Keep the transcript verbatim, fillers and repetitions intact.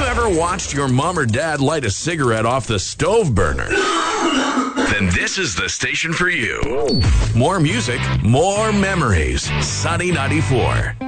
ever watched your mom or dad light a cigarette off the stove burner? Then this is the station for you. More music, more memories. Sunny ninety-four.